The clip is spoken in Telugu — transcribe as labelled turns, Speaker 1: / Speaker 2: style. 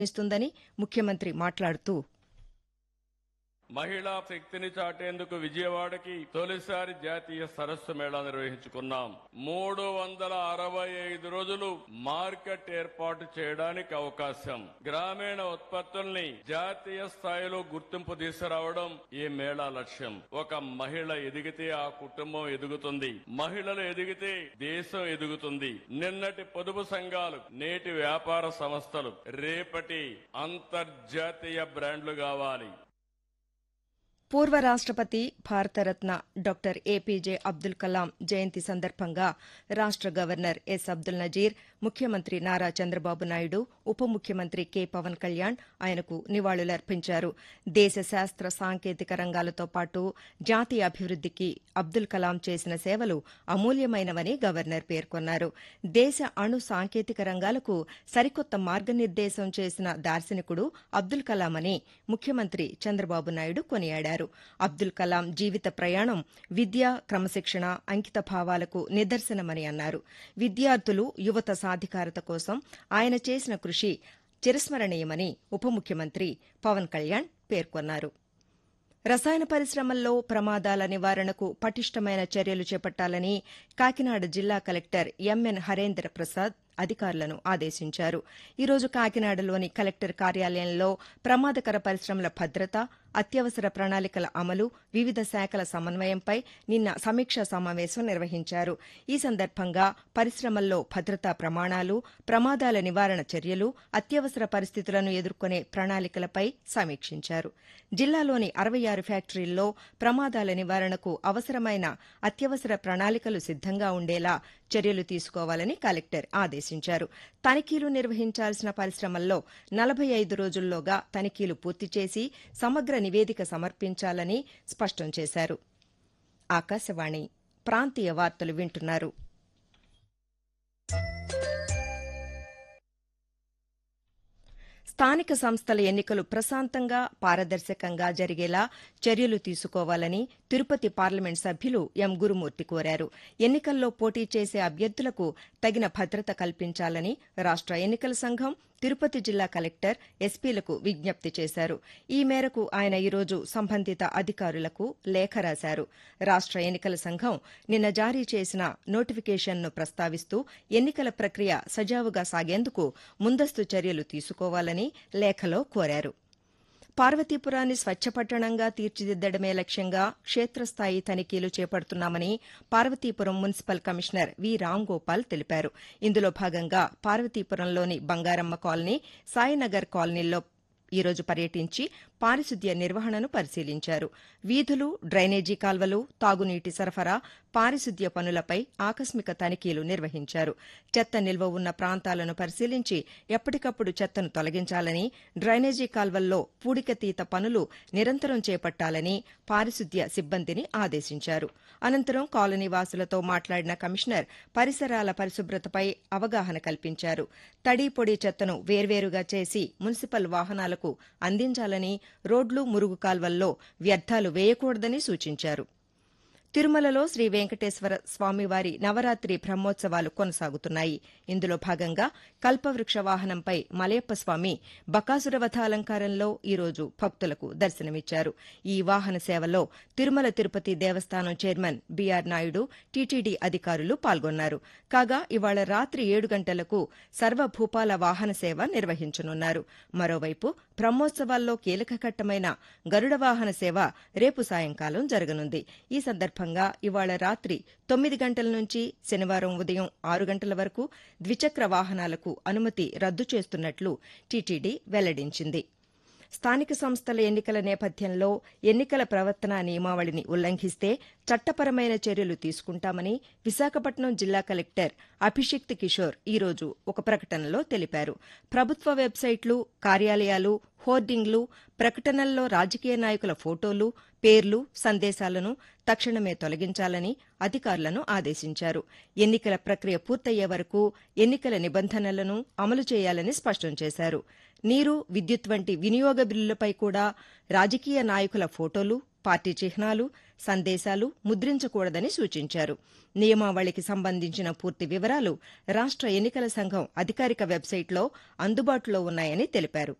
Speaker 1: ఇస్తుందని ముఖ్యమంత్రి మాట్లాడుతూ
Speaker 2: మహిళా శక్తిని చాటేందుకు విజయవాడకి తొలిసారి జాతీయ సరస్సు మేళా నిర్వహించుకున్నాం. 365 రోజులు మార్కెట్ ఏర్పాటు చేయడానికి అవకాశం. గ్రామీణ ఉత్పత్తుల్ని జాతీయ స్థాయిలో గుర్తింపు తీసుకురావడం ఈ మేళా లక్ష్యం. ఒక మహిళ ఎదిగితే ఆ కుటుంబం ఎదుగుతుంది. మహిళలు ఎదిగితే దేశం ఎదుగుతుంది. నిన్నటి పొదుపు సంఘాలు, నేటి వ్యాపార సంస్థలు రేపటి అంతర్జాతీయ బ్రాండ్లు కావాలి.
Speaker 1: పూర్వ రాష్టపతి భారతరత్న డాక్టర్ ఏపీజే అబ్దుల్ కలాం జయంతి సందర్భంగా రాష్ట గవర్నర్ ఎస్ అబ్దుల్ నజీర్, ముఖ్యమంత్రి నారా చంద్రబాబు నాయుడు, ఉప ముఖ్యమంత్రి కె పవన్ కళ్యాణ్ ఆయనకు నివాళులర్పించారు. దేశ శాస్త్ర సాంకేతిక రంగాలతో పాటు జాతీయ అభివృద్దికి అబ్దుల్ కలాం చేసిన సేవలు అమూల్యమైనవని గవర్నర్ పేర్కొన్నారు. దేశ అణు సాంకేతిక రంగాలకు సరికొత్త మార్గనిర్దేశం చేసిన దార్శనికుడు అబ్దుల్ కలాం అని ముఖ్యమంత్రి చంద్రబాబు నాయుడు కొనియాడారు. అబ్దుల్ కలాం జీవిత ప్రయాణం విద్య, క్రమశిక్షణ, అంకిత భావాలకు నిదర్శనమని అన్నారు. విద్యార్థులు, యువత సాధికారత కోసం ఆయన చేసిన కృషి చిరస్మరణీయమని ఉప ముఖ్యమంత్రి పవన్ కళ్యాణ్ పేర్కొన్నారు. రసాయన పరిశ్రమల్లో ప్రమాదాల నివారణకు పటిష్టమైన చర్యలు చేపట్టాలని కాకినాడ జిల్లా కలెక్టర్ ఎంఎన్ హరేంద్ర ప్రసాద్ అధికారులను ఆదేశించారు. ఈరోజు కాకినాడలోని కలెక్టర్ కార్యాలయంలో ప్రమాదకర పరిశ్రమల భద్రత, అత్యవసర ప్రణాళికల అమలు, వివిధ శాఖల సమన్వయంపై నిన్న సమీక్షా సమావేశం నిర్వహించారు. ఈ సందర్భంగా పరిశ్రమల్లో భద్రతా ప్రమాణాలు, ప్రమాదాల నివారణ చర్యలు, అత్యవసర పరిస్థితులను ఎదుర్కొనే ప్రణాళికలపై సమీక్షించారు. జిల్లాలోని 66 ఫ్యాక్టరీల్లో ప్రమాదాల నివారణకు అవసరమైన అత్యవసర ప్రణాళికలు సిద్దంగా ఉండేలా చర్యలు తీసుకోవాలని కలెక్టర్ ఆదేశించారు. తనిఖీలు నిర్వహించాల్సిన పరిశ్రమల్లో 45 రోజుల్లోగా తనిఖీలు పూర్తి చేసి సమగ్ర నివేదిక సమర్పించాలని స్పష్టం చేశారు. ఆకాశవాణి ప్రాంతీయ వార్తలు వింటున్నారు. స్థానిక సంస్థల ఎన్నికలు ప్రశాంతంగా, పారదర్శకంగా జరిగేలా చర్యలు తీసుకోవాలని తిరుపతి పార్లమెంట్ సభ్యులు ఎం గురుమూర్తి కోరారు. ఎన్నికల్లో పోటీ చేసే అభ్యర్థులకు తగిన భద్రత కల్పించాలని రాష్ట ఎన్నికల సంఘం, తిరుపతి జిల్లా కలెక్టర్, ఎస్పీలకు విజ్ఞప్తి చేశారు. ఈ మేరకు ఆయన ఈరోజు సంబంధిత అధికారులకు లేఖ రాశారు. రాష్ట ఎన్నికల సంఘం నిన్న జారీ చేసిన నోటిఫికేషన్ను ప్రస్తావిస్తూ ఎన్నికల ప్రక్రియ సజావుగా సాగేందుకు ముందస్తు చర్యలు తీసుకోవాలని లేఖలో కోరారు. పార్వతీపురాన్ని స్వచ్ఛ పట్టణంగా తీర్చిదిద్దడమే లక్ష్యంగా క్షేత్రస్థాయి తనిఖీలు చేపడుతున్నామని పార్వతీపురం మున్సిపల్ కమిషనర్ వి రాంగోపాల్ తెలిపారు. ఇందులో భాగంగా పార్వతీపురంలోని బంగారమ్మ కాలనీ, సాయినగర్ కాలనీల్లో ఈరోజు పర్యటించి పారిశుద్ధ్య నిర్వహణను పరిశీలించారు. వీధులు, డ్రైనేజీ కాల్వలు, తాగునీటి సరఫరా, పారిశుద్ధ్య పనులపై ఆకస్మిక తనిఖీలు నిర్వహించారు. చెత్త నిల్వ ఉన్న ప్రాంతాలను పరిశీలించి ఎప్పటికప్పుడు చెత్తను తొలగించాలని, డ్రైనేజీ కాల్వల్లో పూడికతీత పనులు నిరంతరం చేపట్టాలని పారిశుద్ధ్య సిబ్బందిని ఆదేశించారు. అనంతరం కాలనీ వాసులతో మాట్లాడిన కమిషనర్ పరిసరాల పరిశుభ్రతపై అవగాహన కల్పించారు. తడి, పొడి చెత్తను వేర్వేరుగా చేసి మున్సిపల్ వాహనాలకు అందించాలని, రోడ్లు, మురుగు కాల్వల్లో వ్యర్థాలు వేయకూడదని సూచించారు. తిరుమలలో శ్రీ వెంకటేశ్వర స్వామివారి నవరాత్రి బ్రహ్మోత్సవాలు కొనసాగుతున్నాయి. ఇందులో భాగంగా కల్పవృక్ష వాహనంపై మలయప్ప స్వామి బకాసురవథ అలంకారంలో ఈరోజు భక్తులకు దర్శనమిచ్చారు. ఈ వాహన సేవలో తిరుమల తిరుపతి దేవస్థానం చైర్మన్ బీఆర్ నాయుడు, టీటీడీ అధికారులు పాల్గొన్నారు. కాగా ఇవాళ రాత్రి 7 గంటలకు సర్వభూపాల వాహన సేవ నిర్వహించనున్నారు. మరోవైపు బ్రహ్మోత్సవాల్లో కీలక ఘట్టమైన గరుడ వాహన సేవ రేపు సాయంకాలం జరగనుంది. ఈ సందర్భంగా ఇవాళ రాత్రి 9 గంటల నుంచి శనివారం ఉదయం 6 గంటల వరకు ద్విచక్ర వాహనాలకు అనుమతి రద్దు చేస్తున్నట్లు టీటీడీ వెల్లడించింది. స్థానిక సంస్థల ఎన్నికల నేపథ్యంలో ఎన్నికల ప్రవర్తనా నియమావళిని ఉల్లంఘిస్తే చట్టపరమైన చర్యలు తీసుకుంటామని విశాఖపట్నం జిల్లా కలెక్టర్ అభిషిక్త్ కిషోర్ ఈరోజు ఒక ప్రకటనలో తెలిపారు. ప్రభుత్వ వెబ్సైట్లు, కార్యాలయాలు, హోర్డింగ్లు, ప్రకటనల్లో రాజకీయ నాయకుల ఫోటోలు, పేర్లు, సందేశాలను తక్షణమే తొలగించాలని అధికారులను ఆదేశించారు. ఎన్నికల ప్రక్రియ పూర్తయ్యే వరకు ఎన్నికల నిబంధనలను అమలు చేయాలని స్పష్టం చేశారు. నీరు, విద్యుత్ వంటి వినియోగ బిల్లులపై కూడా రాజకీయ నాయకుల ఫోటోలు, పార్టీ చిహ్నాలు సందేశాలు ముద్రించకూడదని సూచించారు. నియమావళికి సంబంధించిన పూర్తి వివరాలు రాష్ట్ర ఎన్నికల సంఘం అధికారిక వెబ్సైట్లో అందుబాటులో ఉన్నాయని తెలిపారు.